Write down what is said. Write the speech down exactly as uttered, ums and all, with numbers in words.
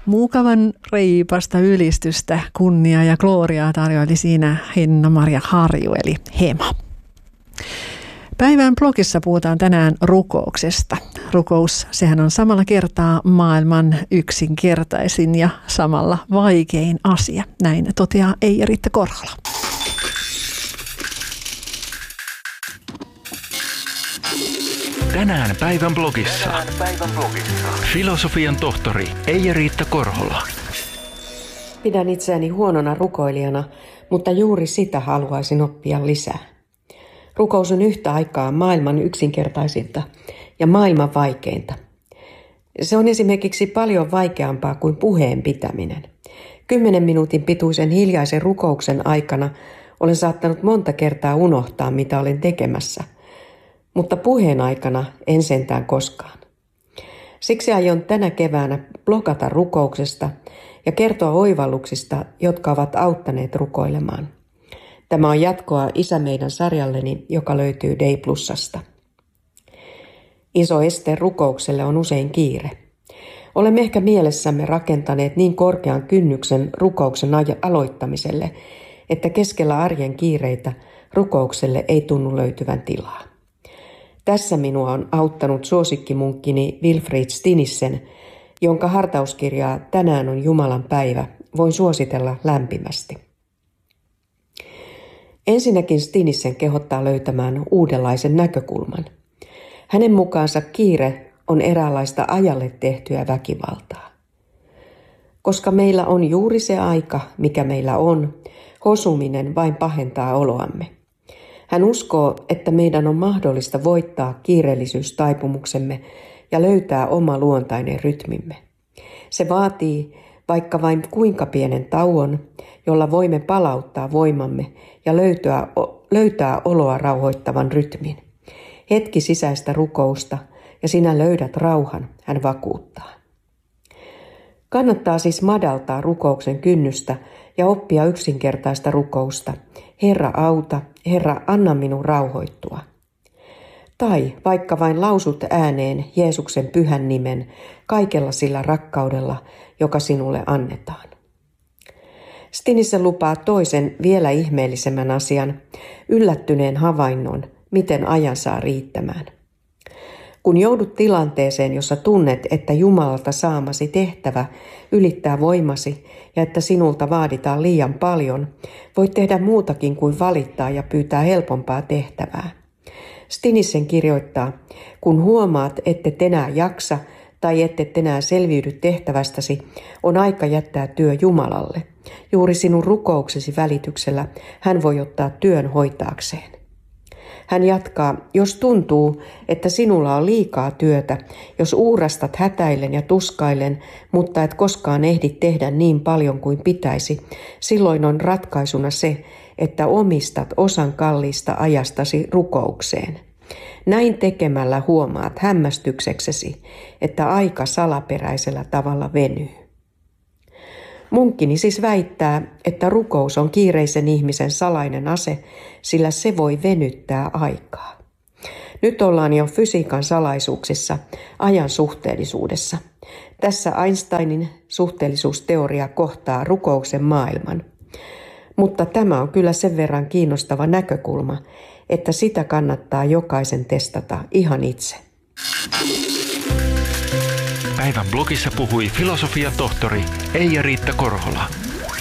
Mukavan reipasta ylistystä, kunniaa ja gloriaa tarjoili siinä Henna-Maria Harju eli Hema. Päivän blogissa puhutaan tänään rukouksesta. Rukous, sehän on samalla kertaa maailman yksinkertaisin ja samalla vaikein asia. Näin toteaa Eija-Riitta Korhola. Tänään päivän blogissa. Tänään päivän blogissa. Filosofian tohtori Eija-Riitta Korhola. Pidän itseäni huonona rukoilijana, mutta juuri sitä haluaisin oppia lisää. Rukous on yhtä aikaa maailman yksinkertaisinta ja maailman vaikeinta. Se on esimerkiksi paljon vaikeampaa kuin puheen pitäminen. Kymmenen minuutin pituisen hiljaisen rukouksen aikana olen saattanut monta kertaa unohtaa, mitä olen tekemässä. Mutta puheen aikana en sentään koskaan. Siksi aion tänä keväänä blogata rukouksesta ja kertoa oivalluksista, jotka ovat auttaneet rukoilemaan. Tämä on jatkoa Isä meidän sarjalleni, joka löytyy Dei Plusasta. Iso este rukoukselle on usein kiire. Olemme ehkä mielessämme rakentaneet niin korkean kynnyksen rukouksen aloittamiselle, että keskellä arjen kiireitä rukoukselle ei tunnu löytyvän tilaa. Tässä minua on auttanut suosikkimunkkini Wilfrid Stinissen, jonka hartauskirjaa Tänään on Jumalan päivä voin suositella lämpimästi. Ensinnäkin Stinissen kehottaa löytämään uudenlaisen näkökulman. Hänen mukaansa kiire on eräänlaista ajalle tehtyä väkivaltaa. Koska meillä on juuri se aika, mikä meillä on, hosuminen vain pahentaa oloamme. Hän uskoo, että meidän on mahdollista voittaa kiireellisyystaipumuksemme ja löytää oma luontainen rytmimme. Se vaatii vaikka vain kuinka pienen tauon, jolla voimme palauttaa voimamme ja löytää, löytää oloa rauhoittavan rytmin. Hetki sisäistä rukousta ja sinä löydät rauhan, hän vakuuttaa. Kannattaa siis madaltaa rukouksen kynnystä ja oppia yksinkertaista rukousta. Herra auta, Herra anna minun rauhoittua. Tai vaikka vain lausut ääneen Jeesuksen pyhän nimen kaikella sillä rakkaudella, joka sinulle annetaan. Stinissen lupaa toisen vielä ihmeellisemmän asian, yllättyneen havainnon, miten ajan saa riittämään. Kun joudut tilanteeseen, jossa tunnet, että Jumalalta saamasi tehtävä ylittää voimasi ja että sinulta vaaditaan liian paljon, voit tehdä muutakin kuin valittaa ja pyytää helpompaa tehtävää. Stinissen kirjoittaa, kun huomaat, ettet enää jaksa tai ettet enää selviydy tehtävästäsi, on aika jättää työ Jumalalle. Juuri sinun rukouksesi välityksellä hän voi ottaa työn hoitaakseen. Hän jatkaa, jos tuntuu, että sinulla on liikaa työtä, jos uurastat hätäillen ja tuskaillen, mutta et koskaan ehdi tehdä niin paljon kuin pitäisi, silloin on ratkaisuna se, että omistat osan kalliista ajastasi rukoukseen. Näin tekemällä huomaat hämmästykseksesi, että aika salaperäisellä tavalla venyy. Munkkini siis väittää, että rukous on kiireisen ihmisen salainen ase, sillä se voi venyttää aikaa. Nyt ollaan jo fysiikan salaisuuksissa, ajan suhteellisuudessa. Tässä Einsteinin suhteellisuusteoria kohtaa rukouksen maailman. Mutta tämä on kyllä sen verran kiinnostava näkökulma, että sitä kannattaa jokaisen testata ihan itse. Päivän blogissa puhui filosofian tohtori Eija-Riitta Korhola.